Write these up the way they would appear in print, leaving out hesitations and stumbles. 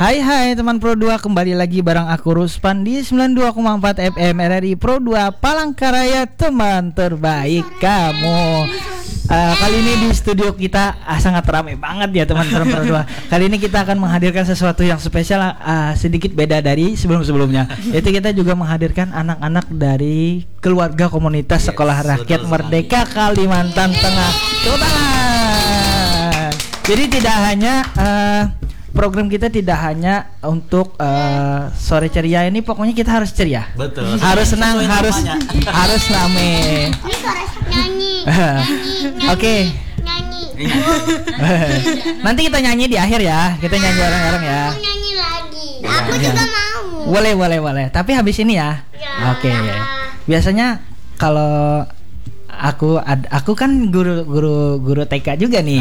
Hai teman Pro 2, kembali lagi bareng aku Ruspan di 92,4 FM RRI Pro 2 Palangkaraya, teman terbaik kamu. Kali ini di studio kita sangat ramai banget ya teman-teman Pro 2. Kali ini kita akan menghadirkan sesuatu yang spesial, sedikit beda dari sebelum-sebelumnya. Yaitu kita juga menghadirkan anak-anak dari keluarga komunitas Sekolah Rakyat Merdeka Kalimantan Tengah. Tepuk tangan. Jadi tidak hanya program kita tidak hanya untuk sore ceria ini, pokoknya kita harus ceria. Betul. Harus senang, harus rame. Ini suara nyanyi. Oke. Nyanyi. Nanti kita nyanyi di akhir ya. Kita nyanyi bareng-bareng ya. Aku nyanyi lagi. Ya, Aku ya. juga mau. Boleh. Tapi habis ini ya. Ya. Oke. Biasanya kalau aku kan guru TK juga nih.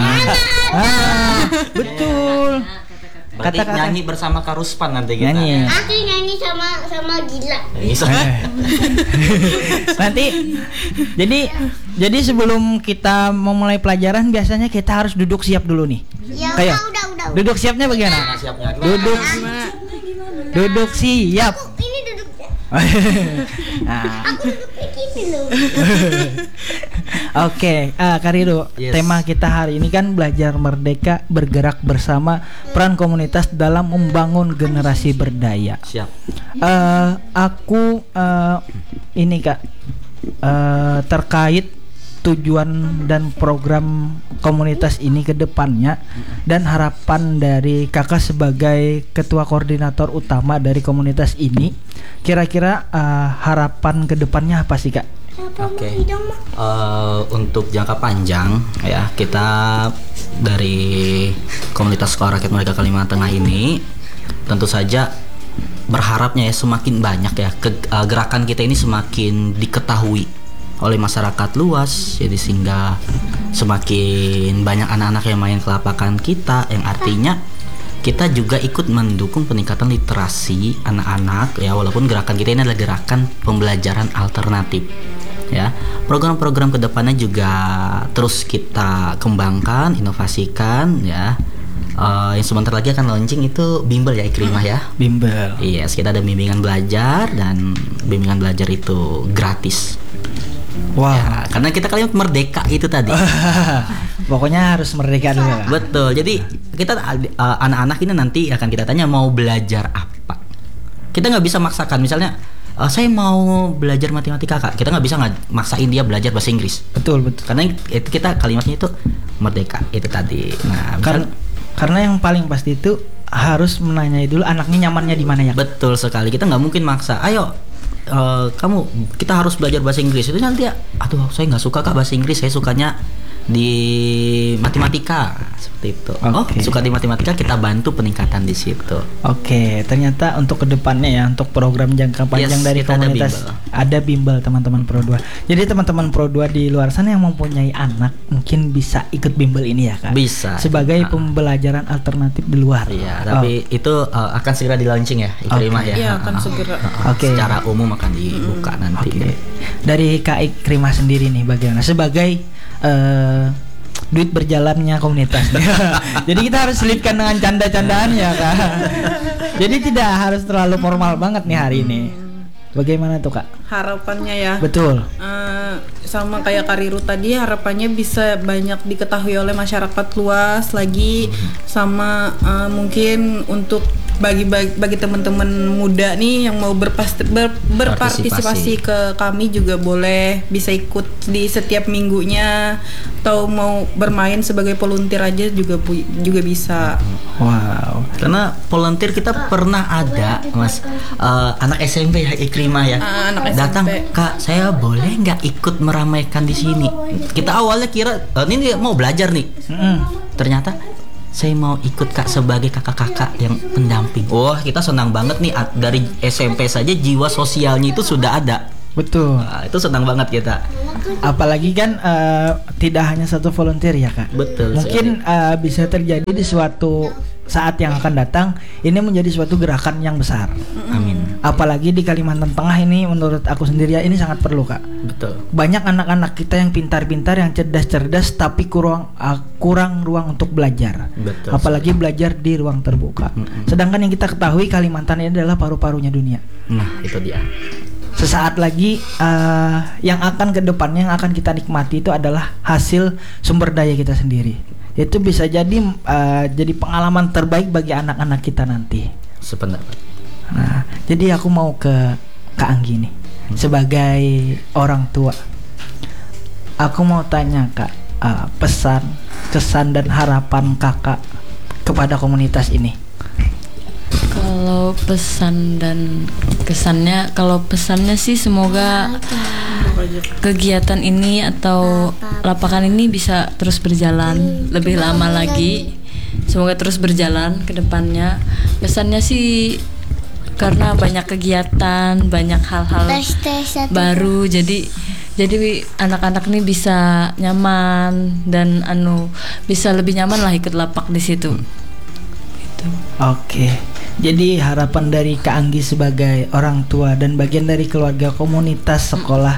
Betul. Berarti Kata-kata. nyanyi bersama Karuspan nanti kita. Nyanyi. Aku nyanyi sama Gila. Nanti jadi sebelum kita memulai pelajaran biasanya kita harus duduk siap dulu nih. Ya Kayak udah. duduk siapnya bagaimana? Siapnya. Duduk siap. Ini duduknya. Nah, Aku duduknya gini loh. Oke, Kak Rido, Yes. tema kita hari ini kan belajar merdeka, bergerak bersama, peran komunitas dalam membangun generasi berdaya. Siap. Aku ini Kak, terkait tujuan dan program komunitas ini ke depannya dan harapan dari Kakak sebagai ketua koordinator utama dari komunitas ini, kira-kira harapan ke depannya apa sih Kak? Oke. Untuk jangka panjang ya, kita dari komunitas Sekolah Rakyat Merdeka Kalimantan Tengah ini tentu saja berharapnya ya semakin banyak ya gerakan kita ini semakin diketahui oleh masyarakat luas, jadi sehingga semakin banyak anak-anak yang main ke lapangan kita, yang artinya kita juga ikut mendukung peningkatan literasi anak-anak ya, walaupun gerakan kita ini adalah gerakan pembelajaran alternatif ya. Program-program kedepannya juga terus kita kembangkan, inovasikan ya. Yang sebentar lagi akan launching itu bimbel ya, Ikrimah ya. Bimbel. Iya, yes, kita ada bimbingan belajar dan bimbingan belajar itu gratis. Wah. Ya, karena kita kalimat merdeka itu tadi. Pokoknya harus merdeka dulu Kak. Betul. Jadi kita anak-anak ini nanti akan kita tanya mau belajar apa. Kita nggak bisa maksakan. Misalnya saya mau belajar matematika Kak. Kita nggak bisa maksain dia belajar bahasa Inggris. Betul. Karena itu kita kalimatnya itu merdeka itu tadi. Nah, Karena yang paling pasti itu harus menanyai dulu anaknya nyamannya di mana ya. betul sekali. Kita nggak mungkin maksa. Ayo kita harus belajar bahasa Inggris. Itu nanti aduh saya nggak suka Kak bahasa Inggris, saya sukanya di matematika seperti itu. Oke. Suka di matematika, kita bantu peningkatan di situ. Oke, ternyata untuk kedepannya ya, untuk program jangka panjang Yes, dari kita ada komunitas ada bimbel teman-teman Pro 2. Jadi teman-teman Pro 2 di luar sana yang mempunyai anak mungkin bisa ikut bimbel ini ya Kak. Bisa. Sebagai pembelajaran alternatif di luar. Iya, tapi itu akan segera di launching ya, Ikrimah Oke. ya. Iya, akan segera. Oke. Secara umum akan dibuka nanti. Oke. Dari Kak Ikrimah sendiri nih bagaimana sebagai duit berjalannya komunitas. Jadi kita harus selipkan dengan canda-candaan ya Kak. Jadi tidak harus terlalu formal banget nih hari ini. Bagaimana tuh Kak? Harapannya ya. Betul. Sama kayak Kariru tadi, harapannya bisa banyak diketahui oleh masyarakat luas lagi, sama mungkin untuk bagi teman-teman muda nih yang mau berpartisipasi ke kami juga boleh, bisa ikut di setiap minggunya, atau mau bermain sebagai volunteer aja juga bisa. Wow. Karena volunteer kita pernah ada Mas, anak SMP ya, Ikrimah ya. Anak Datang, SMP. Kak, saya boleh nggak ikut meramaikan di sini? Kita awalnya kira ini dia mau belajar nih. Ternyata saya mau ikut Kak sebagai kakak-kakak yang pendamping. Wah, kita senang banget nih, dari SMP saja jiwa sosialnya itu sudah ada. Betul. Nah, itu senang banget kita. Apalagi kan tidak hanya satu volunteer ya Kak. Betul. Mungkin bisa terjadi di suatu saat yang akan datang ini menjadi suatu gerakan yang besar. Amin. Apalagi di Kalimantan Tengah ini menurut aku sendiri ya, ini sangat perlu Kak. Betul. Banyak anak-anak kita yang pintar-pintar, yang cerdas-cerdas, tapi kurang ruang untuk belajar. Betul. Apalagi belajar di ruang terbuka. Sedangkan yang kita ketahui Kalimantan ini adalah paru-parunya dunia. Nah, itu dia. Sesaat lagi yang akan ke depannya yang akan kita nikmati itu adalah hasil sumber daya kita sendiri. Itu bisa jadi pengalaman terbaik bagi anak-anak kita nanti. Sependapat. Nah, jadi aku mau ke Kak Anggi nih sebagai orang tua. Aku mau tanya Kak, pesan, kesan dan harapan Kakak kepada komunitas ini. Kalau pesan dan kesannya, kalau pesannya sih semoga kegiatan ini atau lapangan ini bisa terus berjalan lebih lama lagi. Semoga terus berjalan ke depannya. Kesannya sih karena banyak kegiatan, banyak hal-hal baru, jadi anak-anak ini bisa nyaman dan bisa lebih nyaman lah ikut lapak di situ. Gitu. Oke. Jadi harapan dari Kak Anggi sebagai orang tua dan bagian dari keluarga komunitas sekolah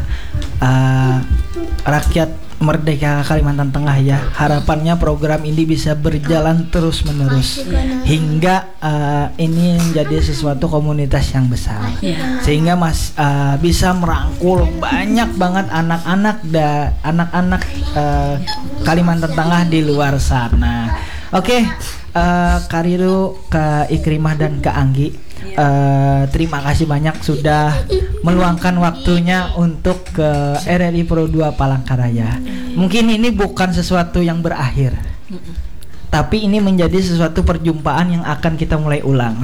rakyat Merdeka Kalimantan Tengah ya, harapannya program ini bisa berjalan terus menerus hingga ini menjadi sesuatu komunitas yang besar, sehingga bisa merangkul banyak banget anak-anak Kalimantan Tengah di luar sana. Oke. Kak Riru, Kak Ikrimah dan Kak Anggi, terima kasih banyak sudah meluangkan waktunya untuk ke RRI Pro 2 Palangkaraya. Mungkin ini bukan sesuatu yang berakhir, tapi ini menjadi sesuatu perjumpaan yang akan kita mulai ulang.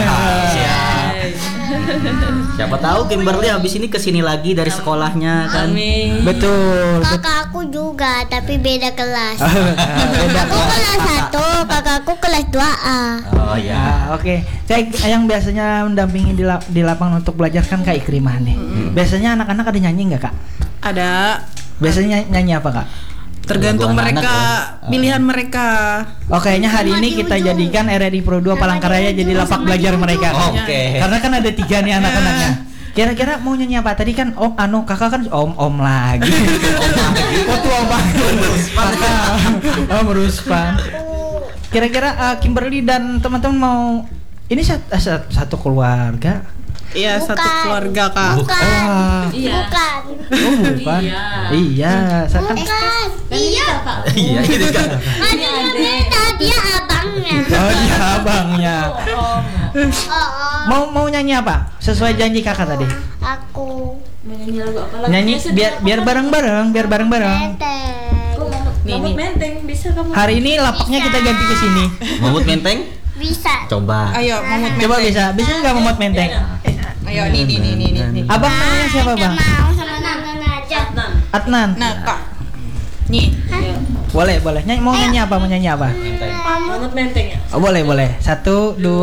Siapa tahu Kimberly habis ini kesini lagi dari sekolahnya kan. Amin. Betul. Kakak aku juga, tapi beda kelas. Beda Aku kelas 1, kakakku kelas 2A. Oh ya. Oke. Yang biasanya mendampingi di lapangan untuk belajar kan Kak Ikrimah nih. Biasanya anak-anak ada nyanyi nggak Kak? Ada. Biasanya nyanyi apa Kak? Tergantung Lagu mereka, anak-anak pilihan mereka. Oh, kayaknya hari ini kita jadikan RRI Pro 2 Palangkaraya jadi lapak belajar mereka. Oke. Karena kan ada 3 nih anak-anaknya. Kira-kira mau nyanyi apa? Tadi kan kakak kan om lagi. Kok tua banget. Kakak Ruspan. Kira-kira Kimberly dan teman-teman mau ini satu keluarga. Iya, satu keluarga Kak. Iya. Bukan. Oh, bukan. Iya, kan Iya. Iya, gitu kan. Dia abangnya. Oh, dia abangnya. Oh. Mau nyanyi apa? Sesuai janji kakak tadi. Aku. Nyanyi lagu apa lagi? Nyanyi biar bareng-bareng. Teteh. Mamut Menteng bisa kamu. Hari ini lapaknya kita ganti ke sini. Mamut Menteng? Bisa. Coba. Ayo, Mamut Coba Menteng. bisa nggak Mamut Menteng? Ayo, nih. Abang namanya siapa bang? Mau sama Nana aja. Adnan. Nah, Kak. Nih. Boleh. Mau nyanyi apa? Menteng. Mamut Menteng ya. Oh, boleh. 1, 2